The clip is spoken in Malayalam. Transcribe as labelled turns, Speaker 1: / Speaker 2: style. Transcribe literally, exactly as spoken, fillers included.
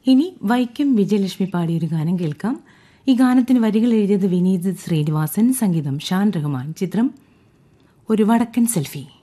Speaker 1: ഇനി വൈക്കം വിജയലക്ഷ്മി പാടിയൊരു ഗാനം കേൾക്കാം. ഈ ഗാനത്തിന് വരികൾ എഴുതിയത് വിനീത് ശ്രീനിവാസൻ, സംഗീതം ഷാൻ റഹ്മാൻ. ചിത്രം ഒരു വടക്കൻ സെൽഫി.